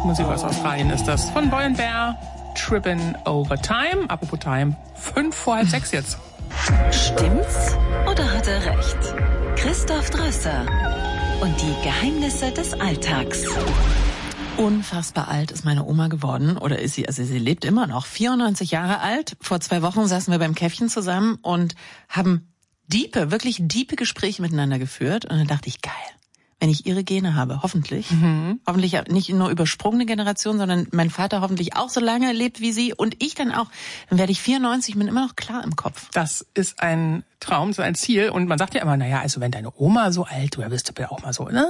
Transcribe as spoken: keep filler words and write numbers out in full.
Musik aus Australien ist das. Von Boy and Bear, Trippin' Over Time. Apropos Time, fünf vor halb sechs jetzt. Stimmt's oder hat er recht? Christoph Drösser und die Geheimnisse des Alltags. Unfassbar alt ist meine Oma geworden, oder ist sie, also sie lebt immer noch, vierundneunzig Jahre alt. Vor zwei Wochen saßen wir beim Käffchen zusammen und haben diepe, wirklich diepe Gespräche miteinander geführt. Und dann dachte ich, geil, wenn ich ihre Gene habe, hoffentlich. Mhm. Hoffentlich nicht nur übersprungene Generation, sondern mein Vater hoffentlich auch so lange lebt wie sie und ich dann auch. Dann werde ich vierundneunzig, bin immer noch klar im Kopf. Das ist ein Traum, so ein Ziel. Und man sagt ja immer, naja, also wenn deine Oma so alt, du bist du auch mal so, ne?